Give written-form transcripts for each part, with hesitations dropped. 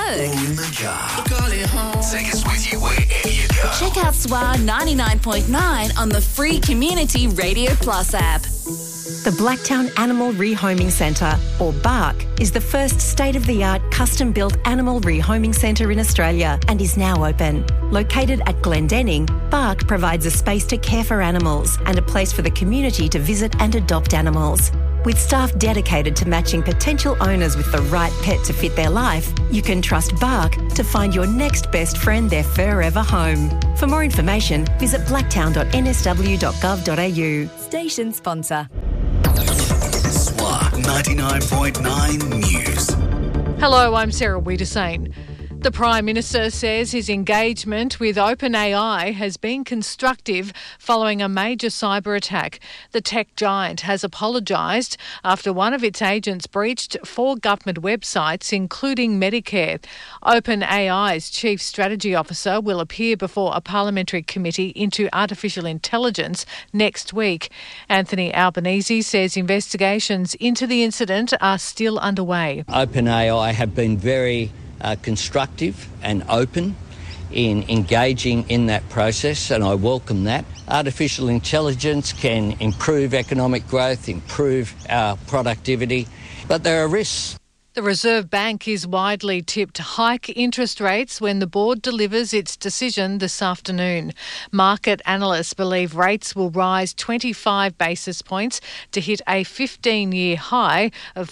work. In the car. Take us with you wherever you go. Check out SWA 99.9 on the free Community Radio Plus app. The Blacktown Animal Rehoming Centre, or BARC, is the first state-of-the-art custom-built animal rehoming centre in Australia and is now open. Located at Glendenning, BARC provides a space to care for animals and a place for the community to visit and adopt animals. With staff dedicated to matching potential owners with the right pet to fit their life, you can trust BARC to find your next best friend their forever home. For more information, visit blacktown.nsw.gov.au. Station sponsor. SWA 99.9 News. Hello, I'm Sarah Wiedersane. The Prime Minister says his engagement with OpenAI has been constructive following a major cyber attack. The tech giant has apologised after one of its agents breached 4 government websites, including Medicare. OpenAI's Chief Strategy Officer will appear before a parliamentary committee into artificial intelligence next week. Anthony Albanese says investigations into the incident are still underway. OpenAI have been very constructive and open in engaging in that process, and I welcome that. Artificial intelligence can improve economic growth, improve our productivity, but there are risks. The Reserve Bank is widely tipped to hike interest rates when the board delivers its decision this afternoon. Market analysts believe rates will rise 25 basis points to hit a 15-year high of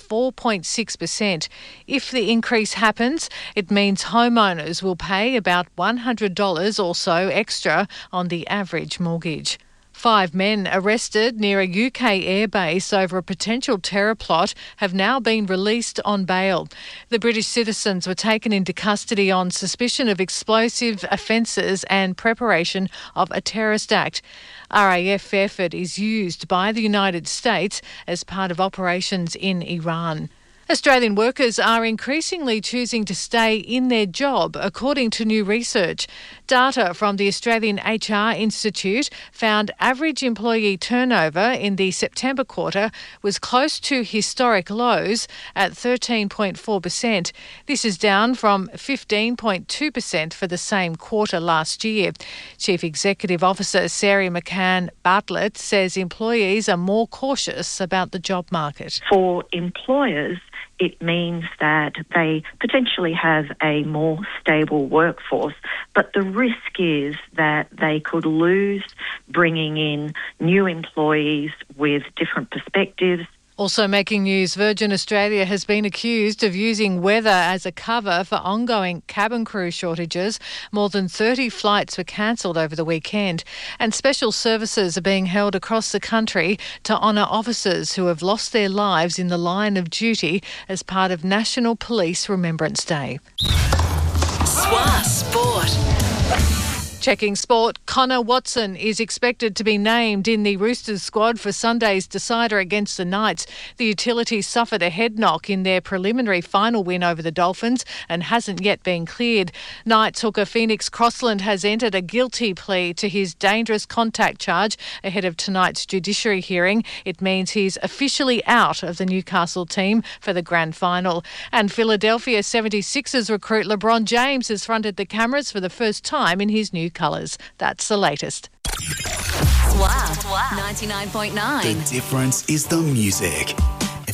4.6%. If the increase happens, it means homeowners will pay about $100 or so extra on the average mortgage. 5 men arrested near a UK airbase over a potential terror plot have now been released on bail. The British citizens were taken into custody on suspicion of explosive offences and preparation of a terrorist act. RAF effort is used by the United States as part of operations in Iran. Australian workers are increasingly choosing to stay in their job, according to new research. Data from the Australian HR Institute found average employee turnover in the September quarter was close to historic lows at 13.4%. This is down from 15.2% for the same quarter last year. Chief Executive Officer Sarah McCann Bartlett says employees are more cautious about the job market. For employers, it means that they potentially have a more stable workforce, but the risk is that they could lose bringing in new employees with different perspectives. Also making news, Virgin Australia has been accused of using weather as a cover for ongoing cabin crew shortages. More than 30 flights were cancelled over the weekend, and special services are being held across the country to honour officers who have lost their lives in the line of duty as part of National Police Remembrance Day. SWA Sport. Checking sport, Connor Watson is expected to be named in the Roosters squad for Sunday's decider against the Knights. The utility suffered a head knock in their preliminary final win over the Dolphins and hasn't yet been cleared. Knights hooker Phoenix Crossland has entered a guilty plea to his dangerous contact charge ahead of tonight's judiciary hearing. It means he's officially out of the Newcastle team for the grand final. And Philadelphia 76ers recruit LeBron James has fronted the cameras for the first time in his new colours. That's the latest. SWA 99.9. The difference is the music.